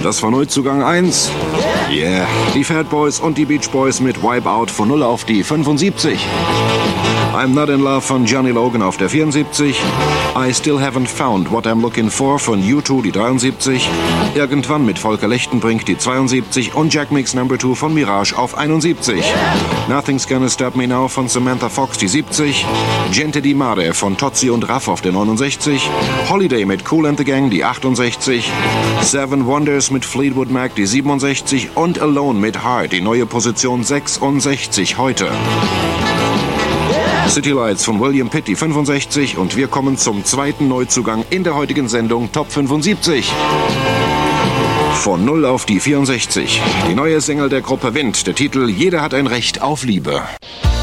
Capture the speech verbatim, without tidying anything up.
Das war Neuzugang eins. Yeah. Die Fat Boys und die Beach Boys mit Wipeout von null auf die fünfundsiebzig. I'm Not in Love von Johnny Logan auf der vierundsiebzig. I Still Haven't Found What I'm Looking For von U zwei die dreiundsiebzig. Irgendwann mit Volker Lechtenbrink die zweiundsiebzig und Jack Mix Number two von Mirage auf einundsiebzig. Nothing's Gonna Stop Me Now von Samantha Fox die siebzig. Gente di Mare von Tozzi und Raff auf der neunundsechzig. Holiday mit Kool and the Gang die achtundsechzig. Seven Wonders mit Fleetwood Mac die siebenundsechzig und Alone mit Heart die neue Position sechsundsechzig heute. City Lights von William Pitt die fünfundsechzig und wir kommen zum zweiten Neuzugang in der heutigen Sendung Top fünfundsiebzig. Von null auf die vierundsechzig. Die neue Single der Gruppe Wind, der Titel Jeder hat ein Recht auf Liebe.